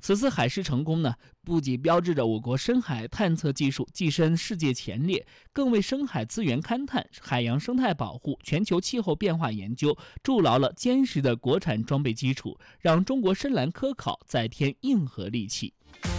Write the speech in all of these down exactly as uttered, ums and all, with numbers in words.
此次海试成功呢，不仅标志着我国深海探测技术跻身世界前列，更为深海资源勘探、海洋生态保护、全球气候变化研究筑牢了坚实的国产装备基础，让中国深蓝科考再添硬核利器。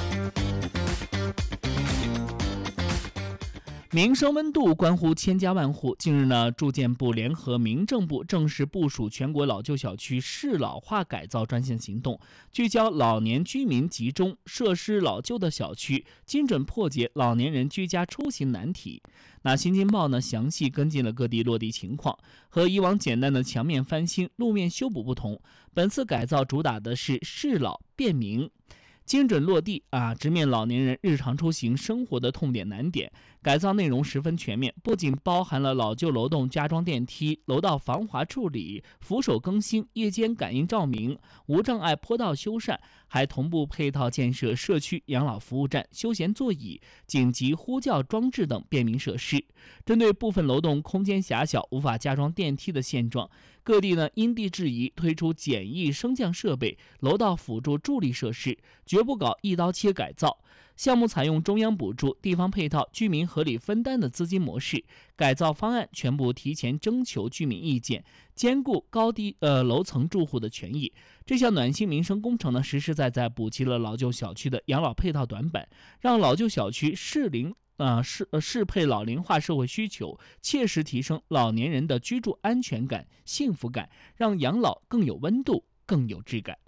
民生温度关乎千家万户。近日呢，住建部联合民政部正式部署全国老旧小区适老化改造专项行动，聚焦老年居民集中、设施老旧的小区，精准破解老年人居家出行难题。那新京报呢，详细跟进了各地落地情况。和以往简单的墙面翻新、路面修补不同，本次改造主打的是适老便民。精准落地啊，直面老年人日常出行生活的痛点难点。改造内容十分全面，不仅包含了老旧楼栋加装电梯、楼道防滑处理、扶手更新、夜间感应照明、无障碍坡道修缮，还同步配套建设社区养老服务站、休闲座椅、紧急呼叫装置等便民设施。针对部分楼栋空间狭小无法加装电梯的现状，各地呢因地制宜推出简易升降设备、楼道辅助助力设施，绝不搞一刀切改造。项目采用中央补助、地方配套、居民合理分担的资金模式，改造方案全部提前征求居民意见，兼顾高低呃楼层住户的权益。这项暖心民生工程呢，实实在在补齐了老旧小区的养老配套短板，让老旧小区适龄呃适呃适配老龄化社会需求，切实提升老年人的居住安全感、幸福感，让养老更有温度、更有质感。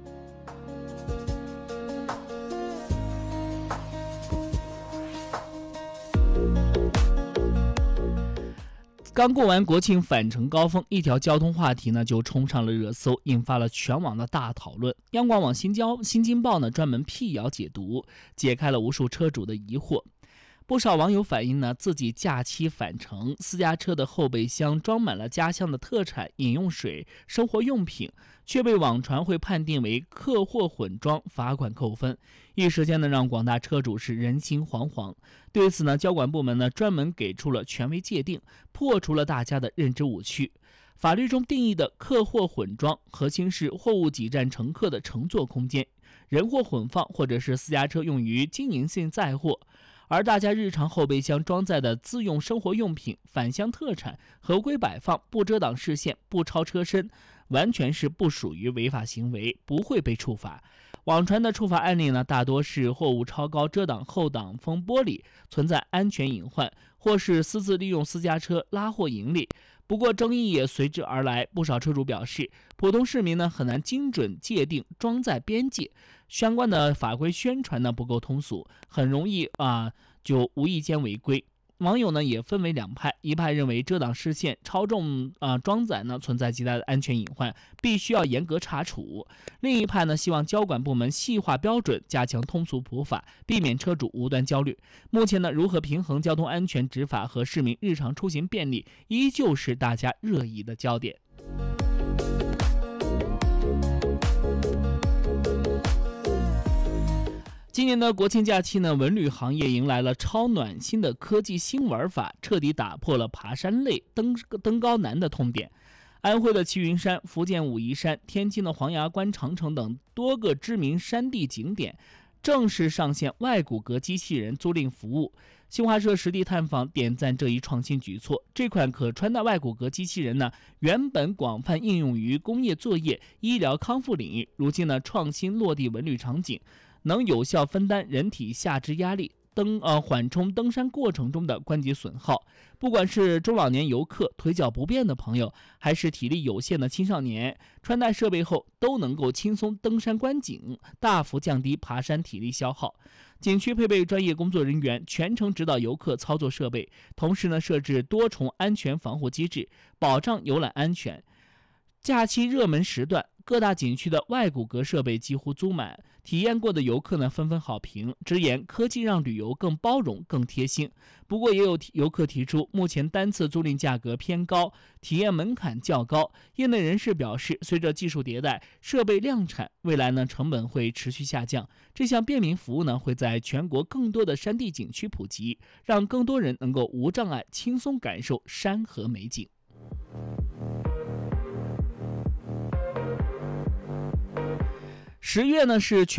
刚过完国庆返程高峰，一条交通话题呢就冲上了热搜，引发了全网的大讨论。央广网新交新京报呢专门辟谣解读，解开了无数车主的疑惑。不少网友反映呢，自己假期返程，私家车的后备箱装满了家乡的特产、饮用水、生活用品，却被网传会判定为客货混装，罚款扣分。一时间呢，让广大车主是人心惶惶。对此呢，交管部门呢专门给出了权威界定，破除了大家的认知误区。法律中定义的客货混装，核心是货物挤占乘客的乘坐空间，人货混放，或者是私家车用于经营性载货。而大家日常后备箱装载的自用生活用品、返乡特产合规摆放，不遮挡视线，不超车身，完全是不属于违法行为，不会被处罚。网传的处罚案例呢，大多是货物超高遮挡后挡风玻璃，存在安全隐患，或是私自利用私家车拉货盈利。不过争议也随之而来，不少车主表示，普通市民呢很难精准界定装载边界，相关的法规宣传呢不够通俗，很容易啊就无意间违规。网友呢也分为两派，一派认为遮挡视线、超重啊、呃、装载呢存在极大的安全隐患，必须要严格查处；另一派呢希望交管部门细化标准，加强通俗普法，避免车主无端焦虑。目前呢，如何平衡交通安全执法和市民日常出行便利，依旧是大家热议的焦点。今年的国庆假期呢，文旅行业迎来了超暖心的科技新玩法，彻底打破了爬山累、登登高难的痛点。安徽的齐云山、福建武夷山、天津的黄崖关、长城等多个知名山地景点正式上线外骨骼机器人租赁服务。新华社实地探访点赞这一创新举措。这款可穿戴外骨骼机器人呢，原本广泛应用于工业作业、医疗康复领域，如今呢创新落地文旅场景，能有效分担人体下肢压力，登呃缓冲登山过程中的关节损耗。不管是中老年游客、腿脚不便的朋友，还是体力有限的青少年，穿戴设备后都能够轻松登山观景，大幅降低爬山体力消耗。景区配备专业工作人员，全程指导游客操作设备，同时呢设置多重安全防护机制，保障游览安全。假期热门时段，各大景区的外骨骼设备几乎租满，体验过的游客呢纷纷好评，直言科技让旅游更包容、更贴心。不过也有游客提出，目前单次租赁价格偏高，体验门槛较高。业内人士表示，随着技术迭代、设备量产，未来呢成本会持续下降。这项便民服务呢会在全国更多的山地景区普及，让更多人能够无障碍、轻松感受山河美景。十月呢是全